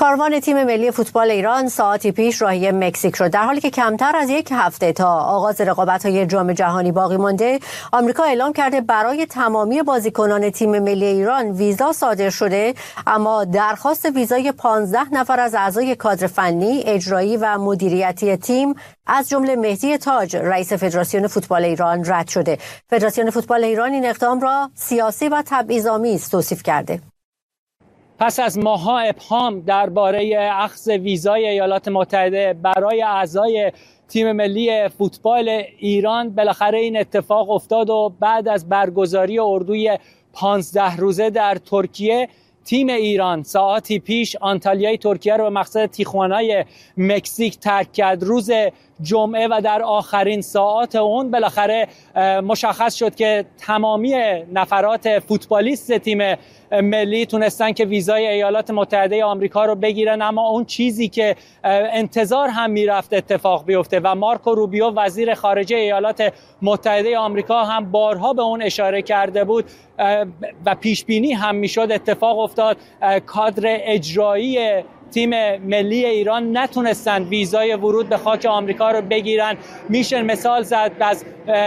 کاروان تیم ملی فوتبال ایران ساعتی پیش راهی مکزیک شد. در حالی که کمتر از یک هفته تا آغاز رقابت‌های جام جهانی باقی مانده، آمریکا اعلام کرده برای تمامی بازیکنان تیم ملی ایران ویزا صادر شده، اما درخواست ویزای 15 نفر از اعضای کادر فنی، اجرایی و مدیریتی تیم از جمله مهدی تاج، رئیس فدراسیون فوتبال ایران، رد شده. فدراسیون فوتبال ایران این اقدام را سیاسی و تبعیض‌آمیز توصیف کرده. پس از ماه‌ها ابهام درباره اخذ ویزای ایالات متحده برای اعضای تیم ملی فوتبال ایران، بالاخره این اتفاق افتاد و بعد از برگزاری اردوی 15 روزه در ترکیه، تیم ایران ساعتی پیش آنتالیای ترکیه رو به مقصد تیخوانای مکزیک ترک کرد. روز جمعه و در آخرین ساعات اون بالاخره مشخص شد که تمامی نفرات فوتبالیست تیم ملی تونستن که ویزای ایالات متحده آمریکا رو بگیرن، اما اون چیزی که انتظار هم میرفت اتفاق بیفته و مارکو روبیو وزیر خارجه ایالات متحده آمریکا هم بارها به اون اشاره کرده بود و پیش بینی هم میشد اتفاق افتاد. کادر اجرایی تیم ملی ایران نتونستن ویزای ورود به خاک آمریکا رو بگیرن. میشه مثال زد از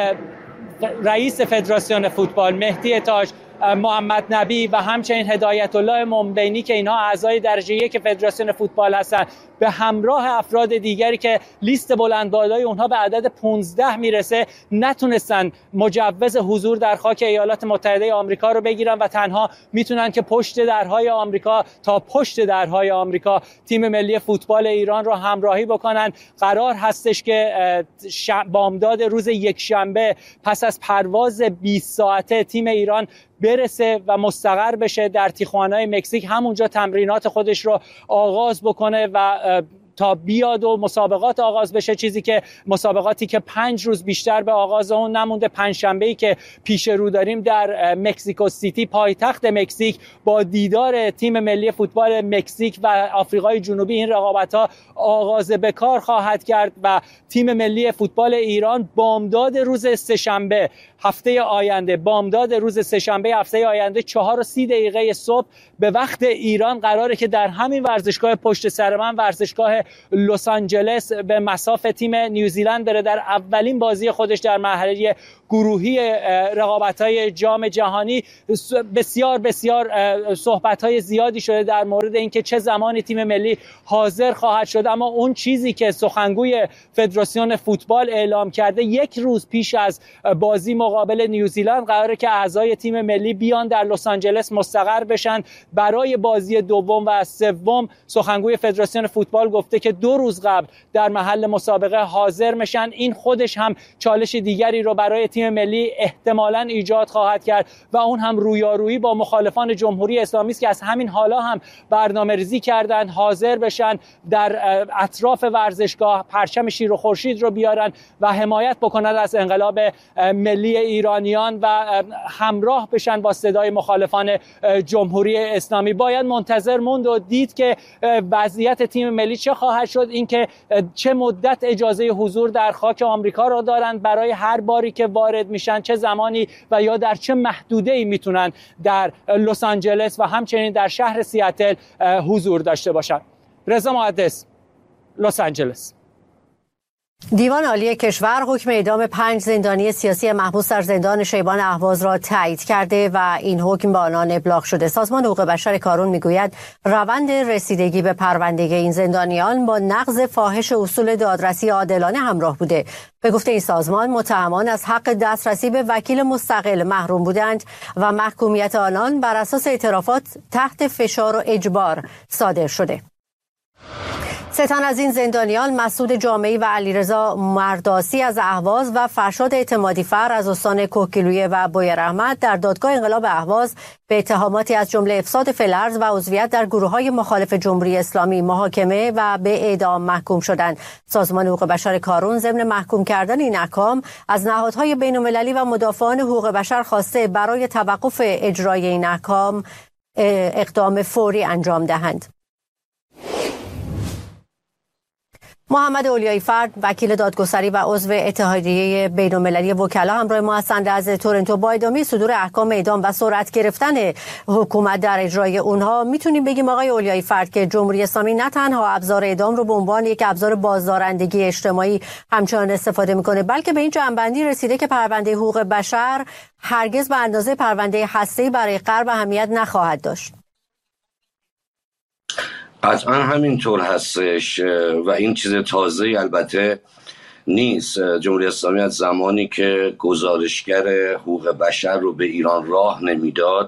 رئیس فدراسیون فوتبال مهدی تاج، محمد نبی و همچنین هدایت الله منبینی که اینها اعضای درجه یک فدراسیون فوتبال هستن، به همراه افراد دیگری که لیست بلندبالای اونها به عدد 15 میرسه، نتونستن مجوز حضور در خاک ایالات متحده آمریکا رو بگیرن و تنها میتونن که پشت درهای آمریکا تا پشت درهای آمریکا تیم ملی فوتبال ایران رو همراهی بکنن. قرار هستش که بامداد روز یکشنبه پس از پرواز 20 ساعته تیم ایران برسه و مستقر بشه در تیخوانای مکزیک، همونجا تمرینات خودش رو آغاز بکنه و تا بیاد و مسابقات آغاز بشه، چیزی که مسابقاتی که 5 روز بیشتر به آغاز اون نمونده. پنجشنبه‌ای که پیش رو داریم در مکزیکو سیتی، پایتخت مکزیک، با دیدار تیم ملی فوتبال مکزیک و آفریقای جنوبی این رقابت‌ها آغاز به کار خواهد کرد و تیم ملی فوتبال ایران بامداد روز سه‌شنبه هفته آینده، بامداد روز سه‌شنبه هفته آینده 4:30 صبح به وقت ایران قراره که در همین ورزشگاه پشت سر من، ورزشگاه لس آنجلس، به مصاف تیم نیوزیلند بره در اولین بازی خودش در مرحله گروهی رقابت‌های جام جهانی. بسیار صحبت‌های زیادی شده در مورد اینکه چه زمانی تیم ملی حاضر خواهد شد، اما اون چیزی که سخنگوی فدراسیون فوتبال اعلام کرده، 1 روز پیش از بازی مقابل نیوزیلند قراره که اعضای تیم ملی بیان در لس آنجلس مستقر بشن برای بازی دوم و سوم. سخنگوی فدراسیون فوتبال گفته که 2 روز قبل در محل مسابقه حاضر میشن. این خودش هم چالش دیگری رو برای تیم ملی احتمالاً ایجاد خواهد کرد و اون هم رویارویی با مخالفان جمهوری اسلامی است که از همین حالا هم برنامه‌ریزی کردن حاضر بشن در اطراف ورزشگاه پرچم شیر و خورشید رو بیارن و حمایت بکنن از انقلاب ملی ایرانیان و همراه بشن با صدای مخالفان جمهوری اسلامی. باید منتظر موند و دید که وضعیت تیم ملی چه خواهد شد، اینکه چه مدت اجازه حضور در خاک آمریکا را دارند برای هر باری که وارد میشن، چه زمانی و یا در چه محدوده‌ای میتونن در لس آنجلس و همچنین در شهر سیاتل حضور داشته باشند. رضا مقدس، لس آنجلس. دیوان عالی کشور حکم اعدام 5 زندانی سیاسی محبوس در زندان شیبان اهواز را تایید کرده و این حکم به آنان ابلاغ شده. سازمان حقوق بشر کارون میگوید روند رسیدگی به پرونده این زندانیان با نقض فاحش اصول دادرسی عادلانه همراه بوده. به گفته این سازمان، متهمان از حق دسترسی به وکیل مستقل محروم بودند و محکومیت آنان بر اساس اعترافات تحت فشار و اجبار صادر شده. 3 تن از این زندانیان، مسعود جامعی و علیرضا مرداسی از اهواز و فرشاد اعتمادی فر از استان کوهگیلویه و بویراحمد، در دادگاه انقلاب اهواز به اتهاماتی از جمله افساد فی‌الارض و عضویت در گروه‌های مخالف جمهوری اسلامی محاکمه و به اعدام محکوم شدند. سازمان حقوق بشر کارون ضمن محکوم کردن این احکام از نهادهای بین‌المللی و مدافعان حقوق بشر خواسته برای توقف اجرای این احکام اقدام فوری انجام دهند. محمد اولیایی فرد، وکیل دادگستری و عضو اتحادیه بین‌المللی وکلا همراه ما هستند از تورنتو. با ادامه صدور احکام اعدام و سرعت گرفتن حکومت در اجرای اونها، میتونیم بگیم آقای اولیایی فرد که جمهوری اسلامی نه تنها ابزار اعدام رو به عنوان یک ابزار بازدارندگی اجتماعی همچنان استفاده میکنه، بلکه به این جنبندی رسیده که پرونده حقوق بشر هرگز به اندازه پرونده هسته‌ای برای غرب اهمیت نخواهد داشت. قطعا همینطور هستش و این چیز تازه البته نیست. جمهوری اسلامی از زمانی که گزارشگر حقوق بشر رو به ایران راه نمیداد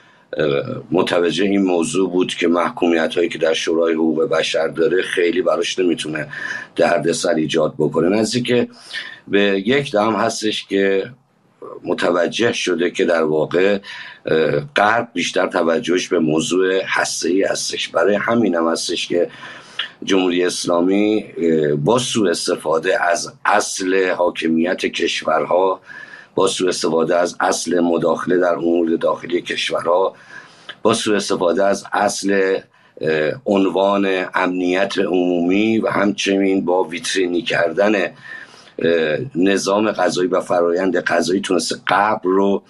متوجه این موضوع بود که محکومیت هایی که در شورای حقوق بشر داره خیلی براش نمیتونه دردسر ایجاد بکنه. نزدیک به یک دم هستش که متوجه شده که در واقع غرب بیشتر توجهش به موضوع هسته‌ای هستش. برای همین هم هستش که جمهوری اسلامی با سوء استفاده از اصل حاکمیت کشورها، با سوء استفاده از اصل مداخله در امور داخلی کشورها، با سوء استفاده از اصل عنوان امنیت عمومی و همچنین با ویترینی کردن نظام قضایی و فرایند قضایی تونسته غرب رو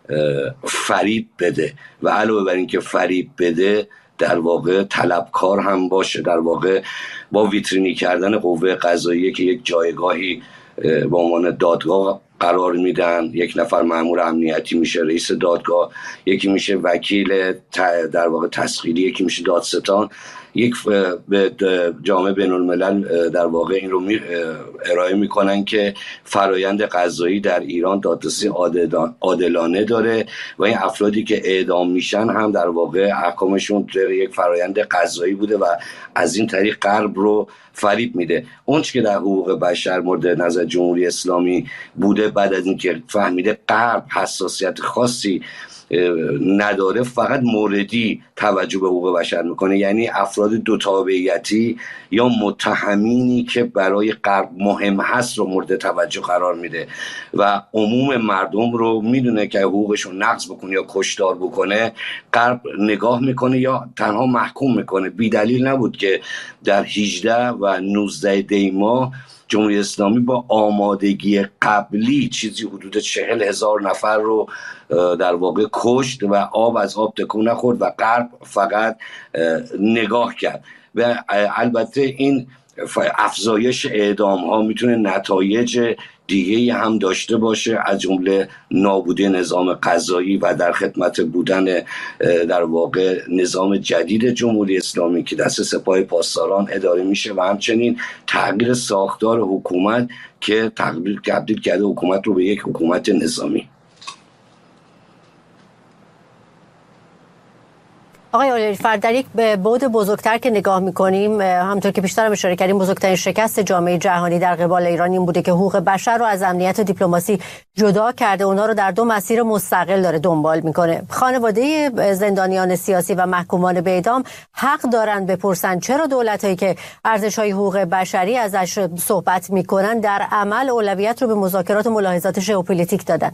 فریب بده و علاوه بر این که فریب بده در واقع طلبکار هم باشه. در واقع با ویترینی کردن قوه قضاییه که یک جایگاهی به عنوان دادگاه قرار میدن، یک نفر مأمور امنیتی میشه رئیس دادگاه، یکی میشه وکیل در واقع تسخیری، یکی میشه دادستان، یک به جامعه بین الملل در واقع این رو ارائه میکنن که فرایند قضایی در ایران دادرسی عادلانه داره و این افرادی که اعدام میشن هم در واقع احکامشون در یک فرایند قضایی بوده و از این طریق غرب رو فریب میده. اون چیزی که در حقوق بشر مورد نظر جمهوری اسلامی بوده بعد از اینکه فهمیده غرب حساسیت خاصی نداره، فقط موردی توجه به حقوق بشر میکنه، یعنی افراد دو تابعیتی یا متهمینی که برای غرب مهم هست رو مورد توجه قرار میده و عموم مردم رو میدونه که حقوقشون نقض بکنه یا کشتار بکنه غرب نگاه میکنه یا تنها محکوم میکنه. بی دلیل نبود که در 18 و 19 دی ماه جمهوری اسلامی با آمادگی قبلی چیزی حدود 40,000 نفر رو در واقع کشت و آب از آب تکون نخورد و غرب فقط نگاه کرد. و البته این افزایش اعدام ها میتونه نتایج دیگه هم داشته باشه، از جمله نابودی نظام قضایی و در خدمت بودن در واقع نظام جدید جمهوری اسلامی که دست سپاه پاسداران اداره میشه و همچنین تغییر ساختار حکومت که تبدیل کرده حکومت رو به یک حکومت نظامی. آقای اولیایی فرد، در یک بعد بزرگتر که نگاه می‌کنیم، همونطور که بیشتر هم اشاره کردیم، بزرگترین شکست جامعه جهانی در قبال ایران این بوده که حقوق بشر رو از امنیت و دیپلماسی جدا کرده، اونها رو در دو مسیر مستقل داره دنبال میکنه. خانواده زندانیان سیاسی و محکومان به اعدام حق دارن بپرسن چرا دولتایی که ارزش‌های حقوق بشری ازش صحبت میکنن در عمل اولویت رو به مذاکرات و ملاحظات ژئوپلیتیک دادن.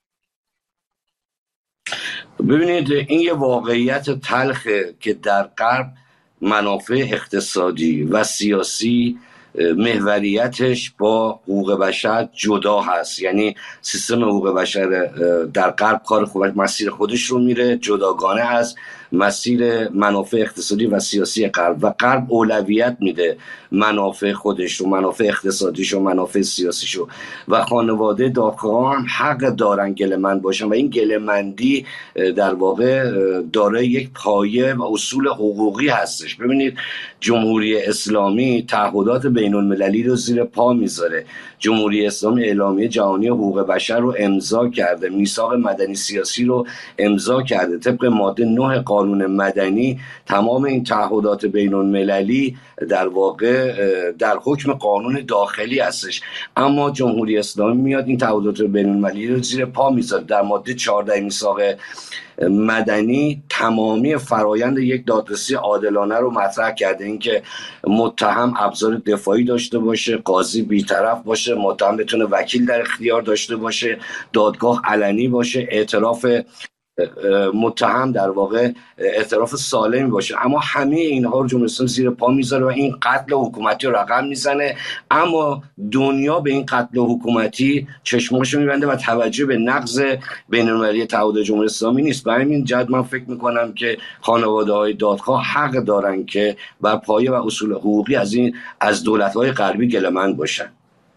ببینید این یه واقعیت تلخه که در غرب منافع اقتصادی و سیاسی محوریتش با حقوق بشر جدا هست. یعنی سیستم حقوق بشر در غرب کار مسیر خودش رو میره جداگانه از مسیر منافع اقتصادی و سیاسی غرب و غرب اولویت میده منافع خودش و منافع اقتصادیش و منافع سیاسیشو و خانواده دادخواه هم حق دارن گله‌مند باشن و این گله‌مندی در واقع داره یک پایه و اصول حقوقی هستش. ببینید جمهوری اسلامی تعهدات بین المللی رو زیر پا میذاره. جمهوری اسلامی اعلامیه جهانی حقوق بشر رو امضا کرده، میثاق مدنی سیاسی رو امضا کرده، طبق ماده 9 قانون مدنی تمام این تعهدات بین المللی در واقع در حکم قانون داخلی هستش. اما جمهوری اسلامی میاد این تعهدات بین المللی رو زیر پا میذاره. در ماده 14 میثاق مدنی تمامی فرایند یک دادرسی عادلانه رو مطرح کرده، اینکه متهم ابزار دفاعی داشته باشه، قاضی بی‌طرف باشه، متهم بتونه وکیل در اختیار داشته باشه، دادگاه علنی باشه، اعتراف متهم در واقع اعتراف سالمی باشه. اما همه اینها رو جمهوری اسلامی زیر پا میذاره و این قتل حکومتی رو رقم میزنه، اما دنیا به این قتل حکومتی چشماشو میبنده و توجه به نقض بین‌المللی تعهد جمهوری اسلامی نیست. به همین جهت من فکر میکنم که خانواده‌های دادخواه حق دارن که بر پایه و اصول حقوقی از دولت‌های غربی گله‌مند باشن.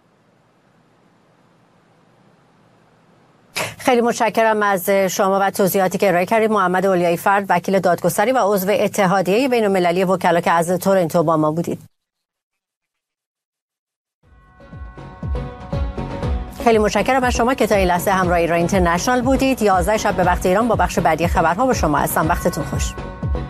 خیلی متشکرم از شما و توضیحاتی که ارائه کردید. محمد اولیایی فرد، وکیل دادگستری و عضو اتحادیه بین‌المللی وکلا که از تورنتو با ما بودید. خیلی متشکرم از شما که تا این لحظه همراه ایران اینترنشنال بودید. 11 شب به وقت ایران با بخش بعدی خبرها با شما هستم. وقتتون خوش.